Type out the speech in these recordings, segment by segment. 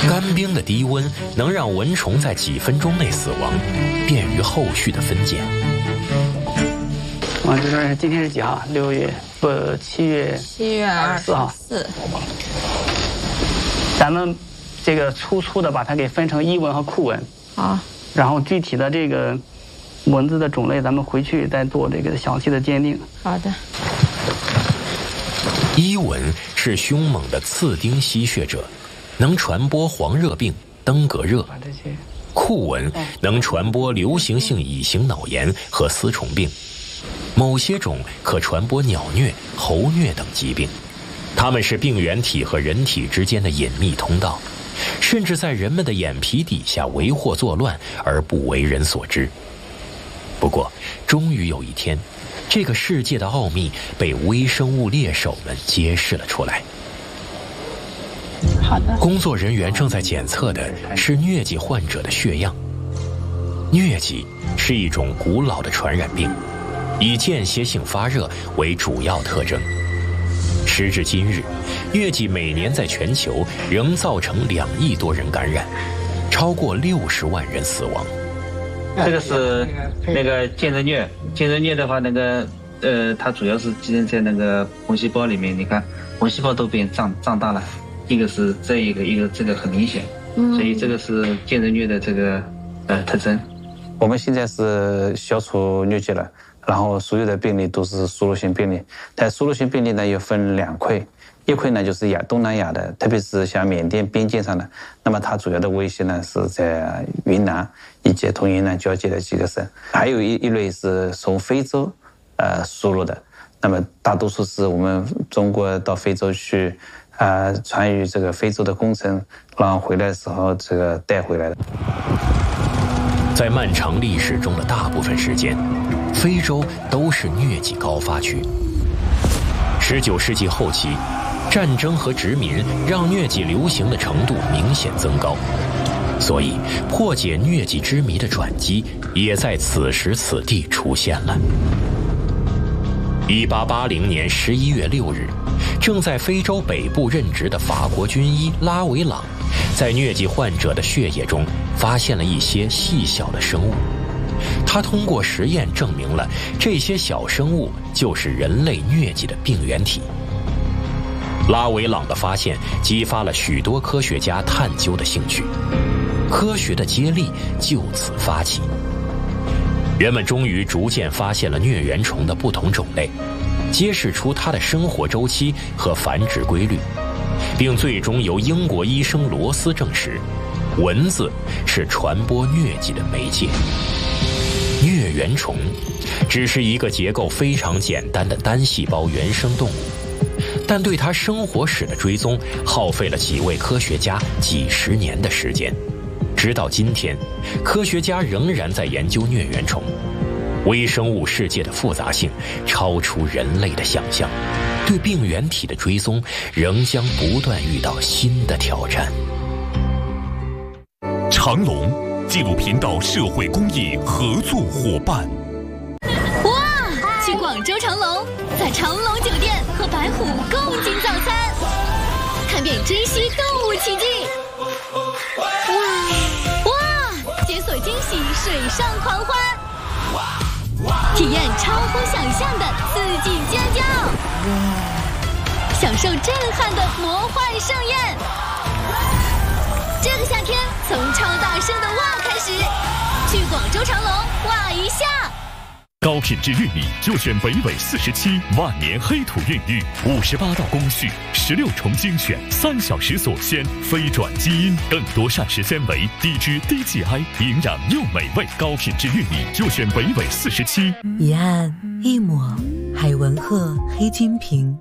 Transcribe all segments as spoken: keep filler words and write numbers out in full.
干冰的低温能让蚊虫在几分钟内死亡，便于后续的分拣。 啊，这是今天是几号？六月不七月七月二十四号。四。 咱们这个粗粗的把它给分成衣蚊和裤蚊。 好。 然后具体的这个蚊子的种类，咱们回去再做这个详细的鉴定。 好的。 伊蚊是凶猛的刺叮吸血者，能传播黄热病、登革热。库蚊能传播流行性乙型脑炎和丝虫病，某些种可传播鸟疟、猴疟等疾病。它们是病原体和人体之间的隐秘通道，甚至在人们的眼皮底下为祸作乱而不为人所知。不过，终于有一天，这个世界的奥秘被微生物猎手们揭示了出来。 好的。 工作人员正在检测的是疟疾患者的血样。疟疾是一种古老的传染病，以间歇性发热为主要特征。时至今日，疟疾每年在全球仍造成两亿多人感染，超过六十万人死亡。 这个是那个疥热疟，疥热疟的话，那个呃，它主要是集中在那个红细胞里面。你看，红细胞都变胀胀大了，一个是这一个，一个这个很明显，所以这个是疥热疟的这个呃特征。 我们现在是消除疟疾了，然后所有的病例都是输入性病例，但输入性病例呢又分两块。一块呢就是亚东南亚的，特别是像缅甸边境上的，那么它主要的威胁呢是在云南以及同云南交界的几个省，还有一一类是从非洲呃输入的，那么大多数是我们中国到非洲去啊、呃、参与这个非洲的工程，然后回来的时候这个带回来的。 在漫长历史中的大部分时间，非洲都是疟疾高发区。十九世纪后期，战争和殖民让疟疾流行的程度明显增高，所以破解疟疾之谜的转机也在此时此地出现了。一八八零年十一月六日，正在非洲北部任职的法国军医拉维朗，在疟疾患者的血液中发现了一些细小的生物。他通过实验证明了这些小生物就是人类疟疾的病原体。拉维朗的发现激发了许多科学家探究的兴趣，科学的接力就此发起。人们终于逐渐发现了疟原虫的不同种类，揭示出它的生活周期和繁殖规律，并最终由英国医生罗斯证实，蚊子是传播疟疾的媒介。疟原虫只是一个结构非常简单的单细胞原生动物，但对它生活史的追踪耗费了几位科学家几十年的时间。直到今天，科学家仍然在研究疟原虫。微生物世界的复杂性超出人类的想象，对病原体的追踪仍将不断遇到新的挑战。 长隆纪录频道社会公益合作伙伴。 哇！去广州长隆，在长隆酒店和白虎共进早餐，看遍珍稀动物奇迹。哇哇！解锁惊喜水上狂欢，体验超乎想象的刺激尖叫，享受震撼的魔幻盛宴。这个夏天，从超大声的哇开始，去广州长隆哇一下。 高品质玉米就选北纬四十七万年黑土孕育，五十八道工序，十六重精选，三小时锁鲜，非转基因，更多膳食纤维，低脂低 G I， 营养又美味。高品质玉米就选北纬四十七。 一按一抹，海文鹤黑金瓶，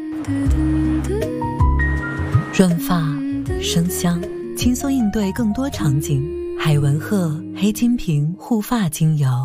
润发生香，轻松应对更多场景。海文鹤黑金瓶护发精油。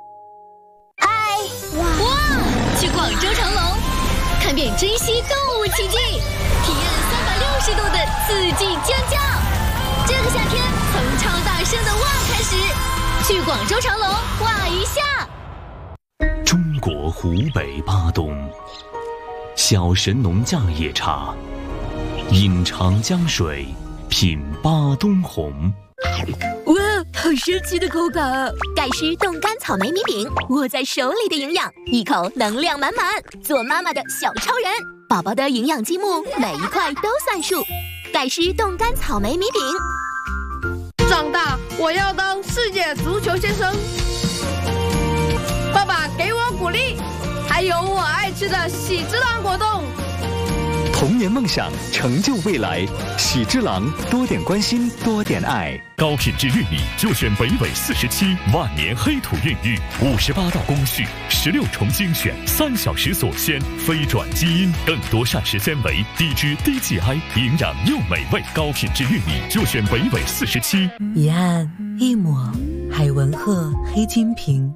去广州长隆，看遍珍稀动物奇迹，体验三百六十度的刺激尖叫。这个夏天，从超大声的哇开始，去广州长隆哇一下。 中国湖北巴东，小神农架野茶，饮长江水， 品巴东红。 哇，好神奇的口感啊！盖诗冻干草莓米饼，握在手里的营养，一口能量满满，做妈妈的小超人。宝宝的营养积木，每一块都算数。盖诗冻干草莓米饼。 长大我要当世界足球先生。爸爸给我鼓励，还有我爱吃的喜之郎果冻。 童年梦想，成就未来。喜之郎，多点关心，多点爱。 高品质玉米就选北纬四十七万年黑土孕育，五十八道工序，十六重精选，三小时锁鲜，非转基因，更多膳食纤维，低脂低 G I， 营养又美味。高品质玉米就选北纬四十七。 一按一抹，海文鹤黑金瓶，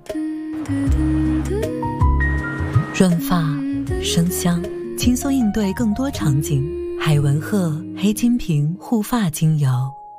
润发生香。轻松应对更多场景，海文鹤黑金瓶护发精油。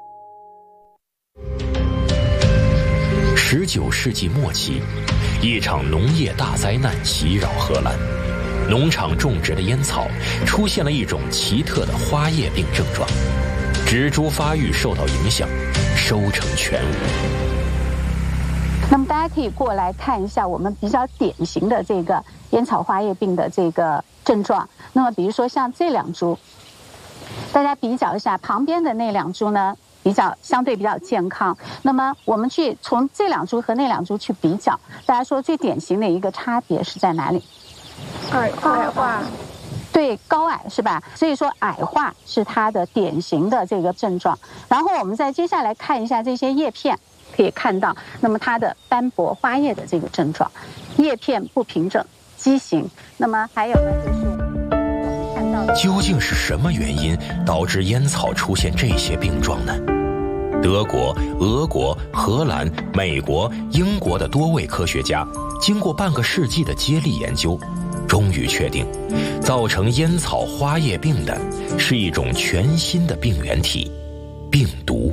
十九世纪末期，一场农业大灾难袭扰荷兰，农场种植的烟草出现了一种奇特的花叶病症状，植株发育受到影响，收成全无。 那么大家可以过来看一下我们比较典型的这个烟草花叶病的这个症状。那么比如说像这两株，大家比较一下，旁边的那两株呢比较相对比较健康。那么我们去从这两株和那两株去比较，大家说最典型的一个差别是在哪里？ 矮矮化。 对，高矮是吧？所以说矮化是它的典型的这个症状。然后我们再接下来看一下这些叶片。可以看到，那么它的斑驳花叶的这个症状，叶片不平整、畸形。那么还有呢，就是看到究竟是什么原因导致烟草出现这些病状呢？德国、俄国、荷兰、美国、英国的多位科学家经过半个世纪的接力研究，终于确定，造成烟草花叶病的是一种全新的病原体——病毒。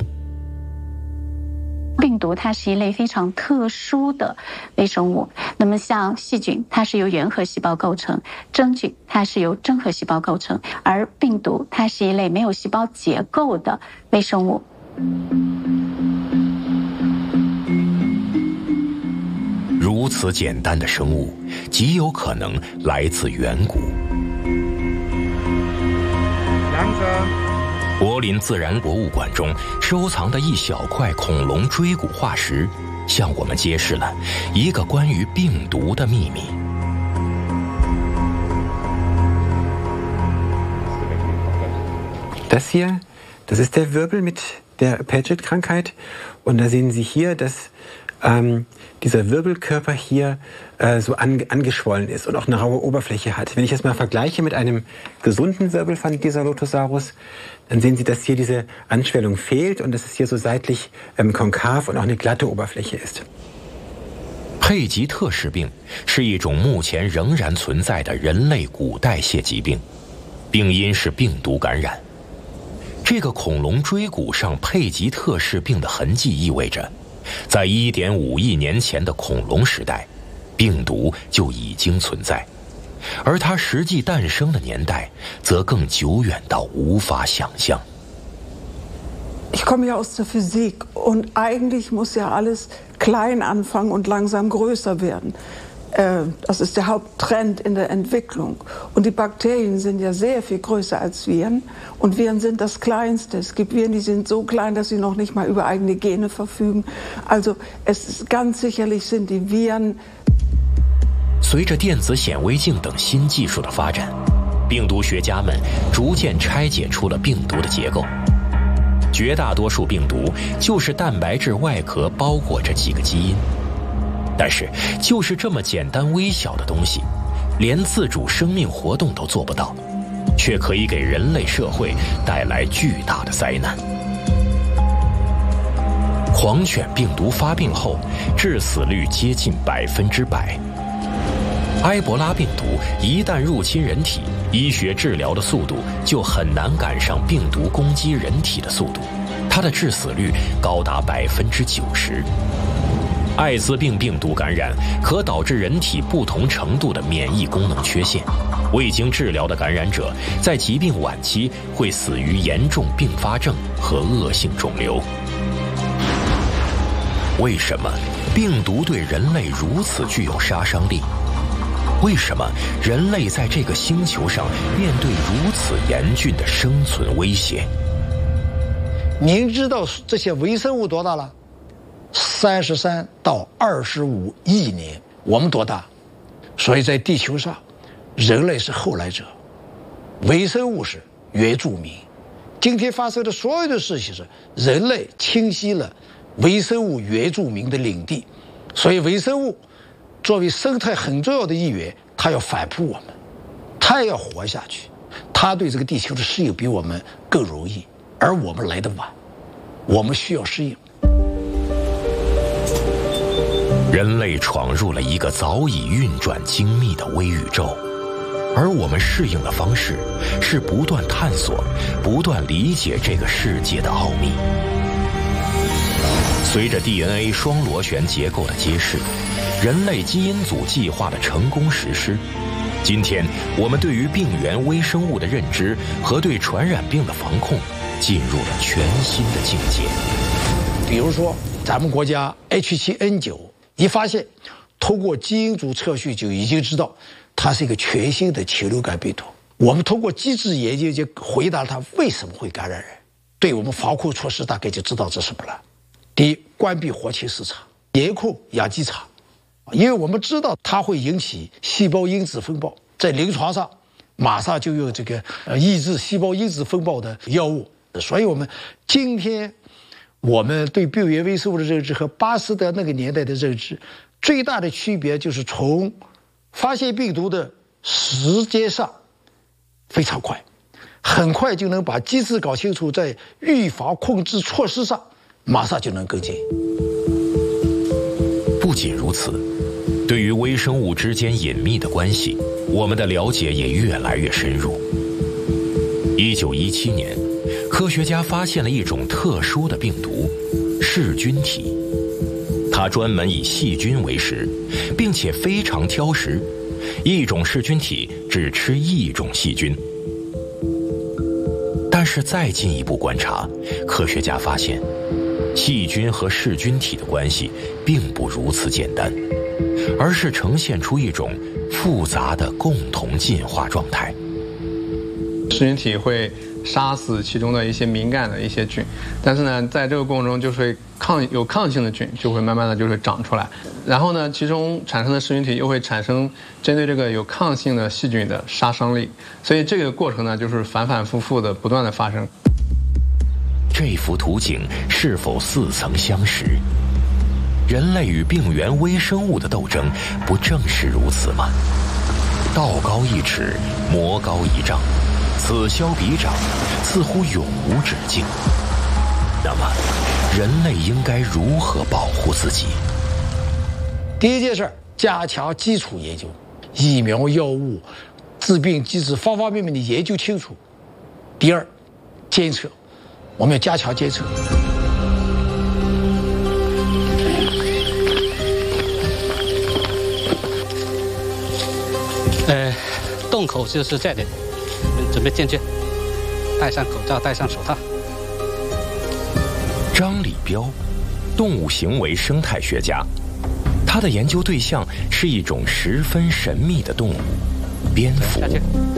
病毒它是一类非常特殊的微生物，那么像细菌它是由原核细胞构成，真菌它是由真核细胞构成，而病毒它是一类没有细胞结构的微生物。 如此简单的生物，极有可能来自远古。柏林自然博物馆中收藏的一小块恐龙椎骨化石，向我们揭示了一个关于病毒的秘密。 Das hier, das ist der Wirbel mit der Paget-Krankheit. Und da sehen Sie hier, dass ähm, dieser Wirbelkörper hier äh, so ange angeschwollen ist und auch eine raue Oberfläche hat. Wenn ich das mal vergleiche mit einem gesunden Wirbel von dieser Lotosaurus, dann sehen Sie, dass hier diese Anschwellung fehlt und dass es hier so seitlich ähm, konkav und auch eine glatte Oberfläche ist. 佩吉特氏病是一种目前仍然存在的人类骨代谢疾病，病因是病毒感染。这个恐龙椎骨上佩吉特氏病的痕迹意味着，在 一点五亿年前的恐龙时代，病毒就已经存在，而它实际诞生的年代则更久远到无法想象。 Ich komme ja aus der Physik und eigentlich muss ja alles klein anfangen und langsam größer werden. Das ist der Haupttrend in der Entwicklung. Und die Bakterien sind ja sehr viel größer als Viren. Und Viren sind das Kleinste. Es gibt Viren, die sind so klein, dass sie noch nicht mal über eigene Gene verfügen. Also es ist ganz sicherlich sind die Viren. 随着电子显微镜等新技术的发展，病毒学家们逐渐拆解出了病毒的结构。绝大多数病毒就是蛋白质外壳包裹着几个基因。但是，就是这么简单微小的东西，连自主生命活动都做不到，却可以给人类社会带来巨大的灾难。狂犬病毒发病后，致死率接近百分之百。埃博拉病毒一旦入侵人体，医学治疗的速度就很难赶上病毒攻击人体的速度，它的致死率高达百分之九十。 艾滋病病毒感染可导致人体不同程度的免疫功能缺陷，未经治疗的感染者在疾病晚期会死于严重并发症和恶性肿瘤。为什么病毒对人类如此具有杀伤力？为什么人类在这个星球上面对如此严峻的生存威胁？ 您知道这些微生物多大了？三十三到二十五亿年。我们多大？所以在地球上，人类是后来者，微生物是原住民。今天发生的所有的事情是人类侵袭了微生物原住民的领地，所以微生物作为生态很重要的一员，它要反扑我们，它也要活下去，它对这个地球的适应比我们更容易，而我们来得晚，我们需要适应。 人类闯入了一个早已运转精密的微宇宙，而我们适应的方式是不断探索、不断理解这个世界的奥秘。随着 D N A 双螺旋结构的揭示，人类基因组计划的成功实施，今天我们对于病原微生物的认知和对传染病的防控进入了全新的境界。 比如说，咱们国家 H 七 N 九 一发现，通过基因组测序就已经知道它是一个全新的禽流感病毒。我们通过机制研究就回答它为什么会感染人，对我们防控措施大概就知道这是什么了。第一，关闭活禽市场，严控养鸡场，因为我们知道它会引起细胞因子风暴，在临床上马上就用这个呃抑制细胞因子风暴的药物。所以我们今天我们对病原微生物的认知和八十的那个年代的认知最大的区别就是从发现病毒的时间上非常快，很快就能把机制搞清楚，在预防控制措施上马上就能跟进。 不仅如此，对于微生物之间隐秘的关系，我们的了解也越来越深入。一九一七年，科学家发现了一种特殊的病毒——噬菌体。它专门以细菌为食，并且非常挑食，一种噬菌体只吃一种细菌。但是再进一步观察，科学家发现，细菌和噬菌体的关系并不如此简单，而是呈现出一种复杂的共同进化状态。 噬菌体会杀死其中的一些敏感的一些菌，但是呢，在这个过程中就会抗有抗性的菌就会慢慢的就会长出来，然后呢，其中产生的噬菌体又会产生针对这个有抗性的细菌的杀伤力，所以这个过程呢就是反反复复的不断的发生。 这幅图景是否似曾相识？人类与病原微生物的斗争不正是如此吗？道高一尺，魔高一丈，此消彼长，似乎永无止境。那么，人类应该如何保护自己？ 第一件事，加强基础研究，疫苗、药物、致病机制方方面面的研究清楚。第二，监测，我们要加强监测。 呃，洞口就是这里，准备进去，戴上口罩，戴上手套。 张礼彪，动物行为生态学家，他的研究对象是一种十分神秘的动物——蝙蝠。 下去。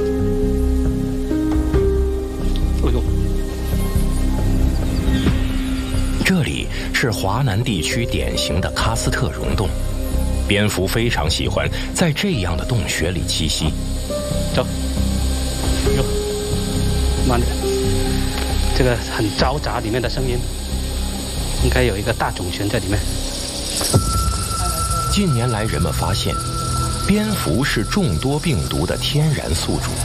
哎呦， 这里是华南地区典型的喀斯特溶洞。蝙蝠非常喜欢在这样的洞穴里栖息。 走，哟，慢点，这个很嘈杂，里面的声音，应该有一个大种群在里面。 近年来，人们发现，蝙蝠是众多病毒的天然宿主。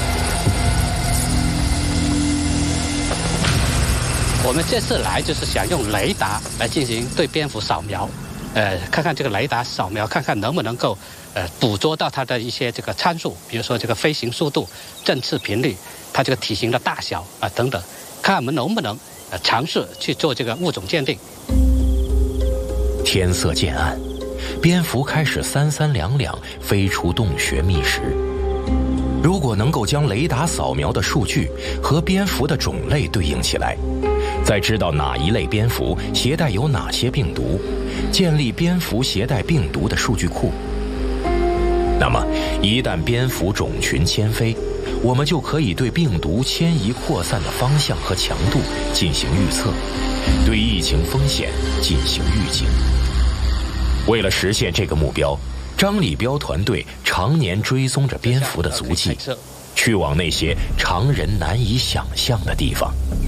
我们这次来就是想用雷达来进行对蝙蝠扫描。呃，看看这个雷达扫描，看看能不能够呃捕捉到它的一些这个参数，比如说这个飞行速度、振翅频率、它这个体型的大小啊、呃、等等，看我们能不能呃尝试去做这个物种鉴定。 天色渐暗，蝙蝠开始三三两两飞出洞穴觅食。如果能够将雷达扫描的数据和蝙蝠的种类对应起来，再知道哪一类蝙蝠携带有哪些病毒，建立蝙蝠携带病毒的数据库，那么一旦蝙蝠种群迁飞，我们就可以对病毒迁移扩散的方向和强度进行预测，对疫情风险进行预警。为了实现这个目标，张礼彪团队常年追踪着蝙蝠的足迹，去往那些常人难以想象的地方。